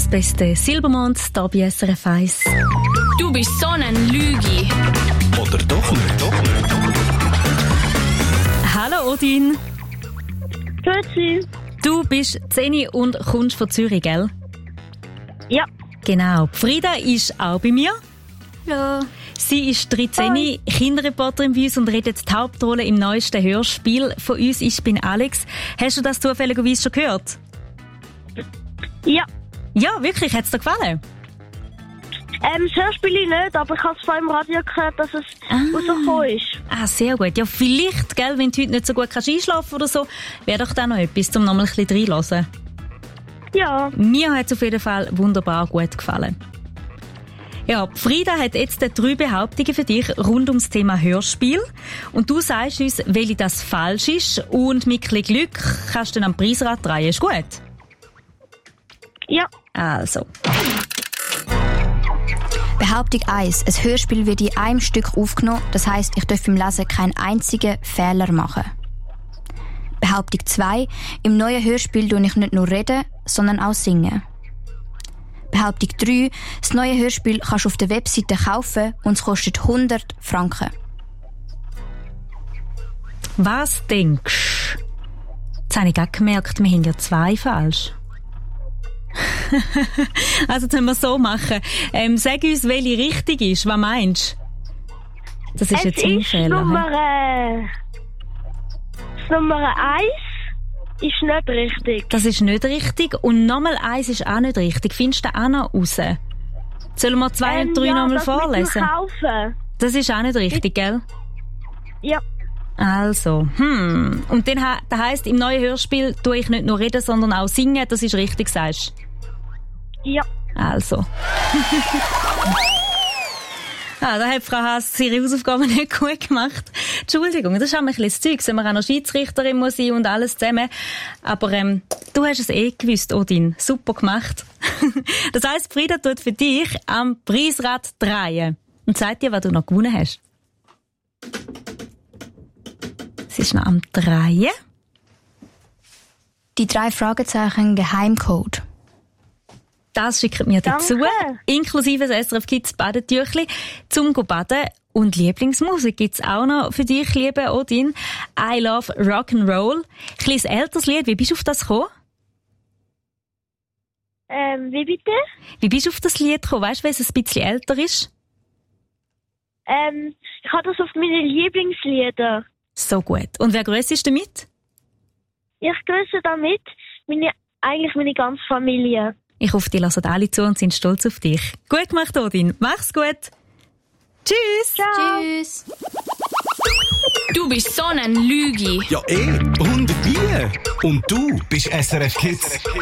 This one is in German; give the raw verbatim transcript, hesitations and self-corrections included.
beste Silbermond, hier bei S R F eins. Du bist so ein Lügi. Oder doch nicht? Doch nicht. Hallo Odin. Grüezi. Du bist zehn und kommst von Zürich, gell? Ja. Genau. Frieda ist auch bei mir. Ja. Sie ist dreizehn, Kinderreporterin bei uns und redet die Hauptrolle im neuesten Hörspiel von uns. Ich bin Alex. Hast du das zufälligerweise schon gehört? Ja. Ja, wirklich? Hat es dir gefallen? Ähm, das Hörspiel nicht, aber ich habe es vorhin im Radio gehört, dass es Ah. rausgekommen ist. Ah, sehr gut. Ja, vielleicht, gell, wenn du heute nicht so gut kannst einschlafen oder so, wäre doch da noch etwas, um noch mal ein bisschen reinzuhören. Ja. Mir hat es auf jeden Fall wunderbar gut gefallen. Ja, Frieda hat jetzt drei Behauptungen für dich rund ums Thema Hörspiel. Und du sagst uns, welche das falsch ist. Und mit ein bisschen Glück kannst du dann am Preisrad drehen. Ist gut? Ja. Also. Behauptung eins. Ein Hörspiel wird in einem Stück aufgenommen, das heisst, ich darf beim Lesen keinen einzigen Fehler machen. Behauptung zwei. Im neuen Hörspiel tue ich nicht nur reden, sondern auch singen. Behauptung drei. Das neue Hörspiel kannst du auf der Webseite kaufen und es kostet hundert Franken. Was denkst du? Jetzt habe ich gerade gemerkt, wir haben ja zwei falsch. Also, jetzt müssen wir so machen. Ähm, sag uns, welche richtig ist. Was meinst du? Das ist es jetzt mein ist Fehler. Nummer, äh, das Nummer eins ist nicht richtig. Das ist nicht richtig. Und Nummer eins ist auch nicht richtig. Findest du auch noch raus? Sollen wir zwei ähm, und drei ja, nochmal das mit dem vorlesen? Kaufen. Das ist auch nicht richtig, gell? Ja. Also, hm. Und dann ha- das heisst, im neuen Hörspiel tue ich nicht nur reden, sondern auch singen. Das ist richtig, sagst du? Ja. Also. Ah, da hat Frau Haas ihre Hausaufgaben nicht gut gemacht. Entschuldigung, das ist auch ein bisschen das Zeug, wenn man auch noch Schiedsrichterin muss sein und alles zusammen. Aber ähm, du hast es eh gewusst, Odin. Super gemacht. Das heisst, Frieda tut für dich am Preisrad drehen. Und sagt dir, was du noch gewonnen hast. Sie ist noch am Drehen. Die drei Fragezeichen Geheimcode. Das schickt mir dazu. Danke. Inklusive das S R F Kids Badetüchli zum go baden. Und Lieblingsmusik gibt's auch noch für dich, liebe Odin. I Love Rock'n'Roll. Ein kleines älteres Lied. Wie bist du auf das gekommen? Ähm, wie bitte? Wie bist du auf das Lied gekommen? Weißt du, weil es ein bisschen älter ist? Ähm, ich habe das auf meine Lieblingslieder. So gut. Und wer grüßt ist damit? Ich grüße damit meine, eigentlich meine ganze Familie. Ich hoffe, die hören alle zu und sind stolz auf dich. Gut gemacht, Odin. Mach's gut. Tschüss. Ciao. Tschüss. Du bist so ein Lügi. Ja, eh. Und wie? Und du bist S R F Kids.